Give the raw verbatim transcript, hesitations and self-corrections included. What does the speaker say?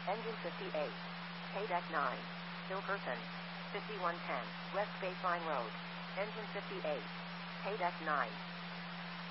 Engine fifty-eight. K-Deck nine. Still person. fifty-one ten. West Baseline Road. Engine fifty-eight. K-Deck nine.